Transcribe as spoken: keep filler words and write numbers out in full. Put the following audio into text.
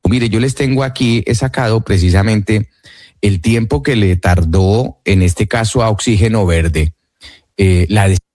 Mire, yo les tengo aquí, he sacado precisamente el tiempo que le tardó, en este caso a Oxígeno Verde, eh, la